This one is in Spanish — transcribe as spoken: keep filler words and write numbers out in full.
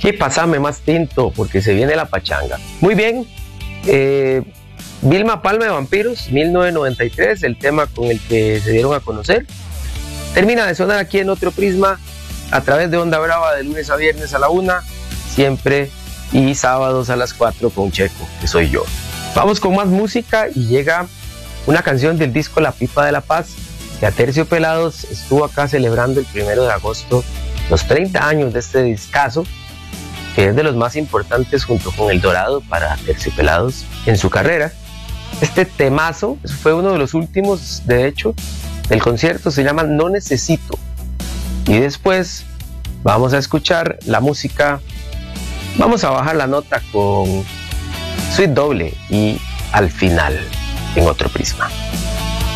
Y pasame más tinto, porque se viene la pachanga. Muy bien, eh, Vilma Palma de Vampiros, mil novecientos noventa y tres, el tema con el que se dieron a conocer. Termina de sonar aquí en Otro Prisma, a través de Onda Brava, de lunes a viernes a la una, siempre, y sábados a las cuatro con Checo, que soy yo. Vamos con más música y llega una canción del disco La Pipa de la Paz, que Aterciopelados estuvo acá celebrando el primero de agosto los treinta años de este discazo, que es de los más importantes junto con El Dorado para Aterciopelados en su carrera. Este temazo fue uno de los últimos, de hecho, del concierto, se llama No Necesito. Y después vamos a escuchar la música, vamos a bajar la nota con Suite Doble y Al Final en Otro Prisma.